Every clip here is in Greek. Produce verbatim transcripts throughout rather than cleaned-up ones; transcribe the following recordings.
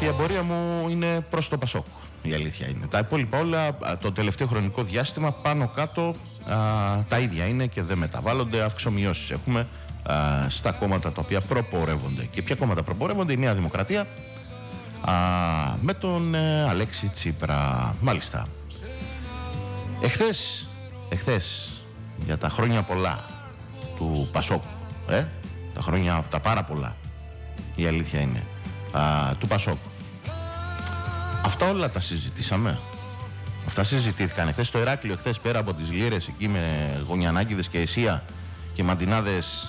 η εμπορία μου είναι προς το Πασόκ, η αλήθεια είναι. Τα υπόλοιπα όλα το τελευταίο χρονικό διάστημα πάνω κάτω α, τα ίδια είναι και δεν μεταβάλλονται. Αυξομοιώσεις έχουμε α, στα κόμματα τα οποία προπορεύονται. Και ποια κόμματα προπορεύονται? Η Νέα Δημοκρατία α, με τον ε, Αλέξη Τσίπρα. Μάλιστα. Εχθές, εχθές για τα χρόνια πολλά του Πασόκ, ε, τα χρόνια τα πάρα πολλά, η αλήθεια είναι, α, του Πασόκ. Αυτά όλα τα συζητήσαμε. Αυτά συζητήθηκαν εχθές στο Ηράκλειο, εχθές πέρα από τις λύρες εκεί με γωνιανάκηδες και αισία και μαντινάδες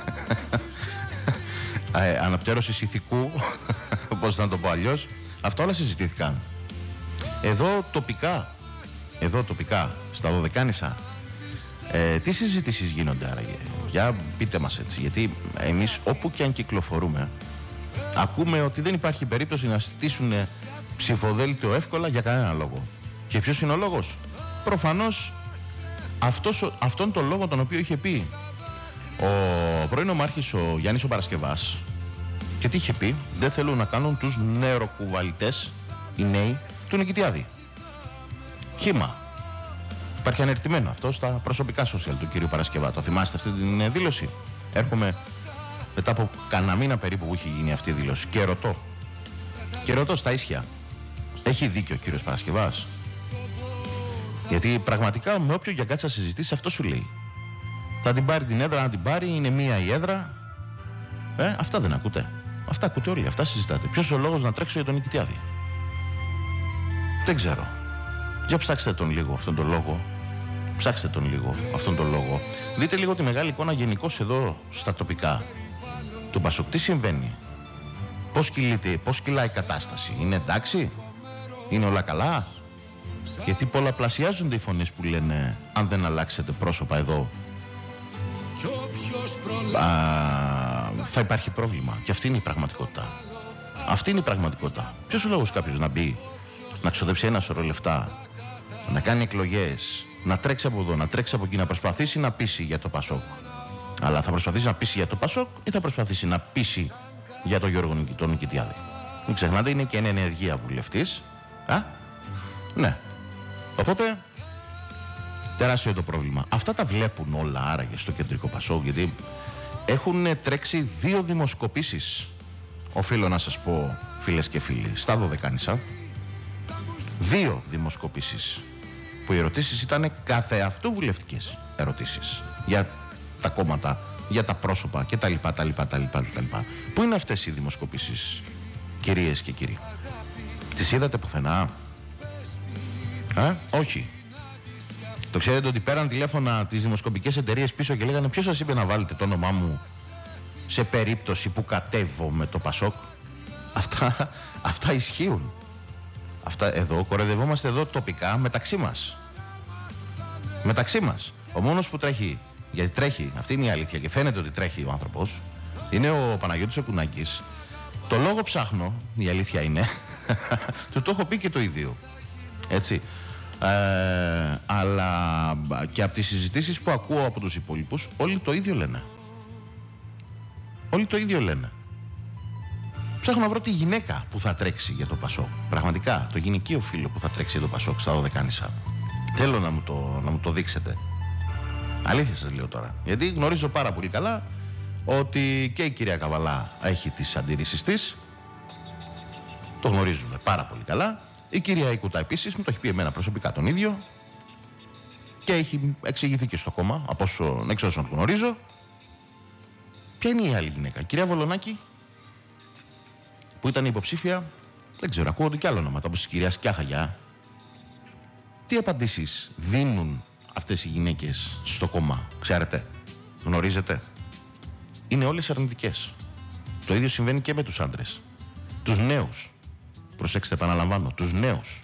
ε, αναπτέρωσης ηθικού, πώς να το πω αλλιώς. Αυτά όλα συζητήθηκαν. Εδώ τοπικά, εδώ τοπικά, στα Δωδεκάνησα, ε, τι συζητήσεις γίνονται άραγε? Για πείτε μας έτσι, γιατί εμείς όπου και αν κυκλοφορούμε ακούμε ότι δεν υπάρχει περίπτωση να στήσουν ψηφοδέλτιο εύκολα για κανένα λόγο. Και ποιος είναι ο λόγος? Προφανώς αυτός, αυτόν τον λόγο τον οποίο είχε πει ο πρώην ομάρχης ο Γιάννης ο Παρασκευάς. Και τι είχε πει? Δεν θέλουν να κάνουν τους νευροκουβαλιτές οι νέοι του Νικητιάδη. Κύμα. Υπάρχει ανερτημένο αυτό στα προσωπικά social του κυρίου Παρασκευά. Το θυμάστε αυτή την δήλωση? Έρχομαι μετά από κανένα μήνα περίπου που είχε γίνει αυτή η δήλωση και ρωτώ, και ρωτώ στα ίσια, έχει δίκιο ο κύριος Παρασκευάς? Γιατί πραγματικά με όποιο γιαγκάτσα συζητήσει αυτό σου λέει. Θα την πάρει την έδρα, να την πάρει, είναι μία η έδρα. Ε, αυτά δεν ακούτε? Αυτά ακούτε όλοι, αυτά συζητάτε. Ποιος ο λόγος να τρέξω για τον Νικητιάδη? Δεν ξέρω. Για ψάξτε τον λίγο αυτόν τον λόγο. Ψάξτε τον λίγο αυτόν τον λόγο. Δείτε λίγο τη μεγάλη εικόνα γενικώς εδώ στα τοπικά του Πασόκ. Τι συμβαίνει? Πώς κυλείται, πώς κυλάει η κατάσταση? Είναι εντάξει? Είναι όλα καλά? Γιατί πολλαπλασιάζονται οι φωνές που λένε αν δεν αλλάξετε πρόσωπα εδώ α, θα υπάρχει πρόβλημα. Και αυτή είναι η πραγματικότητα. Αυτή είναι η πραγματικότητα. Ποιος ο λόγος κάποιος να μπει, να ξοδέψει ένα σωρό λεφτά, να κάνει εκλογές, να τρέξει από εδώ, να τρέξει από εκεί, να προσπαθήσει να πείσει για το Πασόκ? Αλλά θα προσπαθήσει να πείσει για το Πασόκ ή θα προσπαθήσει να πείσει για τον Γιώργο τον Νικητιάδη? Μην ξεχνάτε, είναι και εν ενεργεία βουλευτής. Α, ναι. Οπότε, τεράστιο το πρόβλημα. Αυτά τα βλέπουν όλα άραγε στο κεντρικό Πασόκ, γιατί έχουν τρέξει δύο δημοσκοπήσεις, οφείλω να σας πω φίλες και φίλοι, στα Δωδεκάνησα. Δύο δημοσκοπήσεις που οι ερωτήσεις ήταν καθεαυτού βουλευτικές ερωτήσεις για τα κόμματα, για τα πρόσωπα και τα λοιπά, τα λοιπά, τα λοιπά, τα λοιπά. Πού είναι αυτές οι δημοσκοπήσεις, κυρίες και κύριοι? Τις είδατε πουθενά? Ε, όχι. Το ξέρετε ότι πέραν τηλέφωνα τις δημοσκοπικές εταιρείες πίσω και λέγανε ποιος σας είπε να βάλετε το όνομά μου σε περίπτωση που κατέβω με το Πασόκ? Αυτά, αυτά ισχύουν. Αυτά εδώ, κοροϊδευόμαστε εδώ τοπικά μεταξύ μας. Μεταξύ μας. Ο μόνος που τρέχει, γιατί τρέχει, αυτή είναι η αλήθεια και φαίνεται ότι τρέχει ο άνθρωπος, είναι ο Παναγιώτης ο Κουνάκης. Το λόγο ψάχνω, η αλήθεια είναι, του το έχω πει και το ίδιο. Έτσι. Ε, αλλά και από τις συζητήσεις που ακούω από τους υπόλοιπους, όλοι το ίδιο λένε. Όλοι το ίδιο λένε. Ψάχνω να βρω τη γυναίκα που θα τρέξει για το Πασόκ. Πραγματικά, το γυναικείο φίλο που θα τρέξει για το Πασόκ στα Δωδεκάνησα. Θέλω να μου το, να μου το δείξετε. Αλήθεια σας λέω τώρα. Γιατί γνωρίζω πάρα πολύ καλά ότι και η κυρία Καβαλά έχει τις αντιρρήσεις της. Το γνωρίζουμε πάρα πολύ καλά. Η κυρία Ικούτα επίσης μου το έχει πει εμένα προσωπικά τον ίδιο. Και έχει εξηγηθεί και στο κόμμα, από όσο, εξ όσων γνωρίζω. Ποια είναι η άλλη γυναίκα? Η κυρία Βολονάκη, που ήταν υποψήφια, δεν ξέρω, ακούω και άλλα ονόματα, όπως η κυρία Σκιάχαγιά. Τι απαντήσεις δίνουν αυτές οι γυναίκες στο κόμμα, ξέρετε, γνωρίζετε? Είναι όλες αρνητικές. Το ίδιο συμβαίνει και με τους άντρες. Τους νέους. Προσέξτε, επαναλαμβάνω, τους νέους.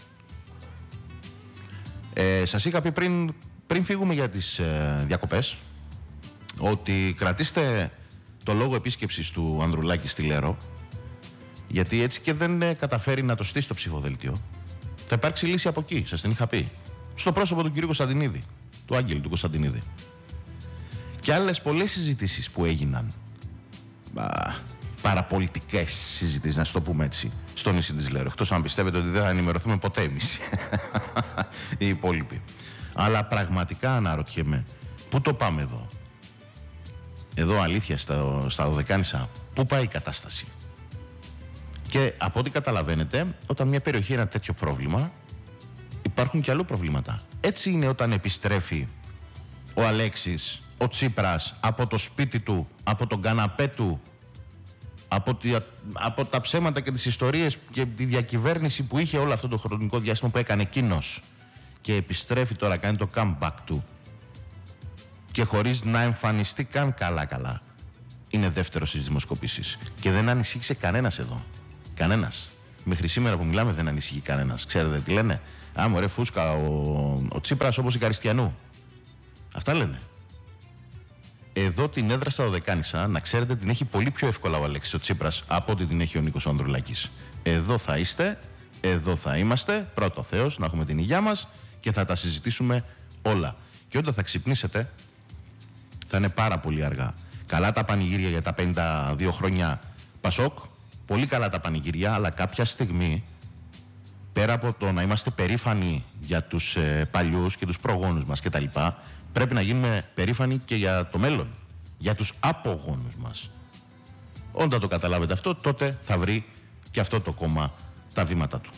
Ε, σας είχα πει πριν, πριν φύγουμε για τις ε, διακοπές, ότι κρατήστε το λόγο επίσκεψης του Ανδρουλάκη στη Λέρο, γιατί έτσι και δεν ε, καταφέρει να το στήσει το ψηφοδέλτιο, θα υπάρξει λύση από εκεί, σας την είχα πει. Στο πρόσωπο του κυρίου Κωνσταντινίδη, του Άγγελου του Κωνσταντινίδη. Και άλλες πολλές συζητήσεις που έγιναν. Α, παραπολιτικές συζητήσεις, να το πούμε έτσι, στο νησί της Λέρο. Εκτός αν πιστεύετε ότι δεν θα ενημερωθούμε ποτέ εμείς οι υπόλοιποι. Αλλά πραγματικά αναρωτιέμαι, πού το πάμε εδώ. Εδώ αλήθεια στα, στα Δωδεκάνησα, πού πάει η κατάσταση. Και από ό,τι καταλαβαίνετε, όταν μια περιοχή έχει ένα τέτοιο πρόβλημα, υπάρχουν και αλλού προβλήματα. Έτσι είναι όταν επιστρέφει ο Αλέξης, ο Τσίπρας, από το σπίτι του, από τον καναπέ του, από, τη, από τα ψέματα και τις ιστορίες και τη διακυβέρνηση που είχε όλο αυτό το χρονικό διάστημα που έκανε εκείνος, και επιστρέφει τώρα, κάνει το comeback του και χωρίς να εμφανιστεί καν καλά-καλά, είναι δεύτερος στις δημοσκοπήσεις. Και δεν ανησύχησε κανένας εδώ. Κανένας. Μέχρι σήμερα που μιλάμε δεν ανησυχεί κανένας. Ξέρετε τι λένε? Α, μωρέ φούσκα ο, ο Τσίπρας όπως η Καριστιανού. Αυτά λένε. Εδώ την έδρα στα Δωδεκάνησα, να ξέρετε, την έχει πολύ πιο εύκολα ο Αλέξης ο Τσίπρας από ό,τι την έχει ο Νίκος Ανδρουλάκης. Εδώ θα είστε, εδώ θα είμαστε, πρώτο Θεός, να έχουμε την υγειά μας και θα τα συζητήσουμε όλα. Και όταν θα ξυπνήσετε, θα είναι πάρα πολύ αργά. Καλά τα πανηγύρια για τα πενήντα δύο χρόνια Πασόκ, πολύ καλά τα πανηγύρια, αλλά κάποια στιγμή, πέρα από το να είμαστε περήφανοι για τους ε, παλιούς και τους προγόνους μας κτλ., πρέπει να γίνουμε περήφανοι και για το μέλλον, για τους απογόνους μας. Όταν το καταλάβετε αυτό, τότε θα βρει και αυτό το κόμμα τα βήματα του.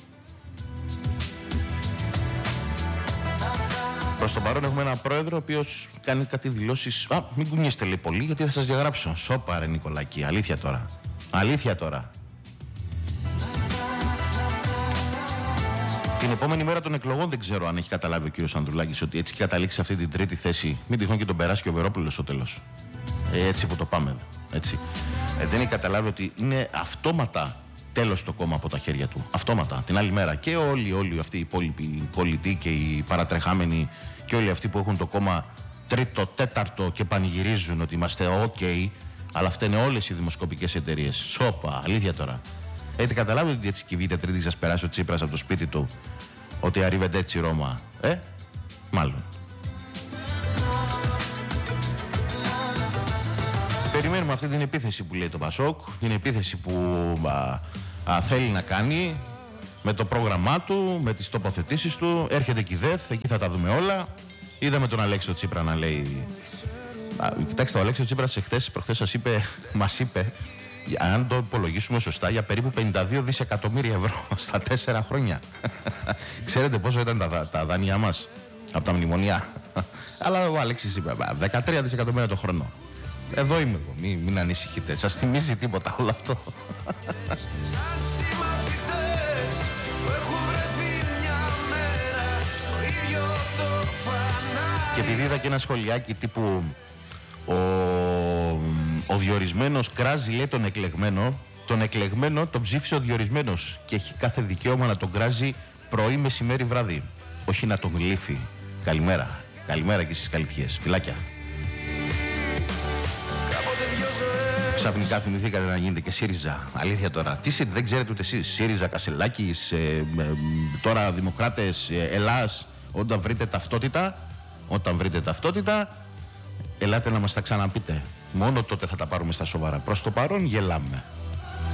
Προς το παρόν έχουμε έναν πρόεδρο ο οποίος κάνει κάτι δηλώσεις. Α, μην κουνιέστε λέει πολύ, γιατί θα σας διαγράψω. Σώπα ρε Νικολάκη, αλήθεια τώρα. Αλήθεια τώρα. Την επόμενη μέρα των εκλογών δεν ξέρω αν έχει καταλάβει ο κύριος Ανδρουλάκης ότι έτσι έχει καταλήξει σε αυτή την τρίτη θέση. Μην τυχόν και τον περάσει και ο Βερόπουλος στο τέλος. Ε, έτσι που το πάμε. Έτσι. Ε, δεν έχει καταλάβει ότι είναι αυτόματα τέλος το κόμμα από τα χέρια του. Αυτόματα. Την άλλη μέρα. Και όλοι, όλοι αυτοί οι υπόλοιποι πολιτικοί και οι παρατρεχάμενοι και όλοι αυτοί που έχουν το κόμμα τρίτο, τέταρτο και πανηγυρίζουν ότι είμαστε ok, αλλά αυτά είναι όλες οι δημοσκοπικές εταιρείες. Σόπα, αλήθεια τώρα. Έχετε καταλάβει ότι έτσι κυβείτε τρίτη σας περάσει ο Τσίπρας από το σπίτι του, ότι arrivederci έτσι Ρώμα. Ε, μάλλον. Περιμένουμε αυτή την επίθεση που λέει το Πασόκ, την επίθεση που α, α, θέλει να κάνει με το πρόγραμμά του, με τις τοποθετήσεις του. Έρχεται και η ΔΕΘ, εκεί θα τα δούμε όλα. Είδαμε τον Αλέξη Τσίπρα να λέει... Α, κοιτάξτε, ο Αλέξη Τσίπρας εχθές, προχθές σας είπε, μας είπε, αν το υπολογίσουμε σωστά, για περίπου πενήντα δύο δισεκατομμύρια ευρώ στα τέσσερα χρόνια. Ξέρετε πόσο ήταν τα, τα δάνειά μας από τα μνημονιά? Αλλά ο Αλέξης είπε δεκατρία δισεκατομμύρια το χρόνο. Εδώ είμαι εγώ, μην, μην ανησυχείτε. Σας θυμίζει τίποτα όλο αυτό? Και επειδή είδα και ένα σχολιάκι τύπου ο, ο διορισμένος κράζει λέει τον εκλεγμένο, τον εκλεγμένο τον ψήφισε ο διορισμένος και έχει κάθε δικαίωμα να τον κράζει πρωί, μεσημέρι, βράδυ. Όχι να τον γλύφει. Καλημέρα. Καλημέρα και στις καλυθιές. Φιλάκια. Ξαφνικά θυμηθήκατε να γίνετε και ΣΥΡΙΖΑ. Αλήθεια τώρα. Τι δεν ξέρετε ούτε εσείς? ΣΥΡΙΖΑ, Κασελάκης, ε, ε, τώρα Δημοκράτες, ε, Ελλάς. Όταν βρείτε ταυτότητα, όταν βρείτε ταυτότητα, ελάτε να μας τα ξαναπείτε. Μόνο τότε θα τα πάρουμε στα σοβαρά. Προς το παρόν γελάμε.